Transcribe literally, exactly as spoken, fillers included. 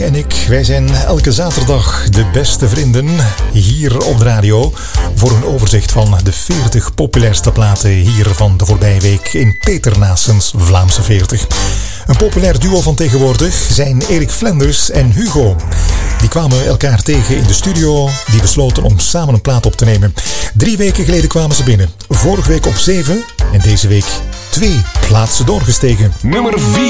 en ik, wij zijn elke zaterdag de beste vrienden hier op de radio voor een overzicht van de veertig populairste platen hier van de voorbije week in Peter Naessens Vlaamse veertig. Een populair duo van tegenwoordig zijn Erik Flanders en Hugo. Die kwamen elkaar tegen in de studio, die besloten om samen een plaat op te nemen. Drie weken geleden kwamen ze binnen. Vorige week op zeven en deze week twee plaatsen doorgestegen. Nummer vier.